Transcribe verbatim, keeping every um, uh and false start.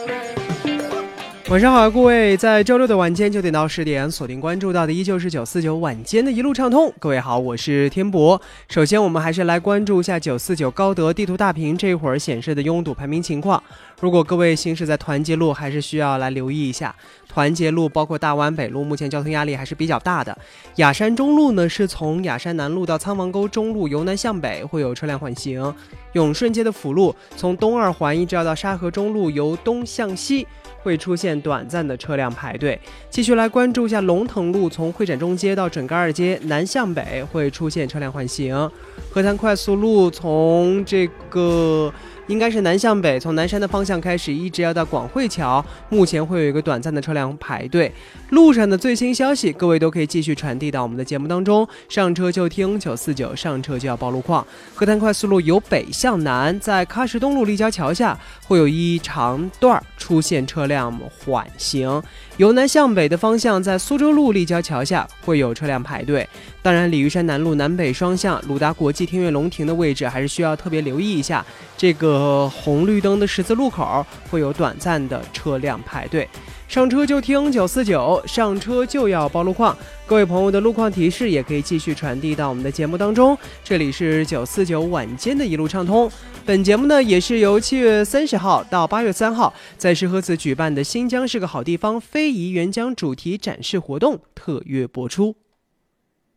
晚上好，各位，在周六的晚间九点到十点锁定关注到的依旧是九四九晚间的一路畅通。各位好，我是天博。首先我们还是来关注一下九四九高德地图大屏这会儿显示的拥堵排名情况。如果各位行驶在团结路，还是需要来留意一下。团结路包括大湾北路目前交通压力还是比较大的。雅山中路呢，是从雅山南路到苍王沟中路由南向北会有车辆缓行。永顺街的辅路从东二环一直要到沙河中路由东向西会出现短暂的车辆排队。继续来关注一下龙腾路从会展中街到准噶尔街南向北会出现车辆缓行。河滩快速路从这个应该是南向北，从南山的方向开始一直要到广汇桥，目前会有一个短暂的车辆排队。路上的最新消息各位都可以继续传递到我们的节目当中，上车就听九四九，上车就要报路况。河滩快速路由北向南，在喀什东路立交桥下会有一长段出现车辆缓行。由南向北的方向，在苏州路立交桥下会有车辆排队。当然鲤鱼山南路南北双向鲁达国际天悦龙庭的位置还是需要特别留意一下，这个红绿灯的十字路口会有短暂的车辆排队。上车就听九四九，上车就要报路况。各位朋友的路况提示也可以继续传递到我们的节目当中。这里是九四九晚间的一路畅通。本节目呢也是由七月三十号到八月三号在石河子举办的新疆是个好地方非遗原浆主题展示活动特约播出。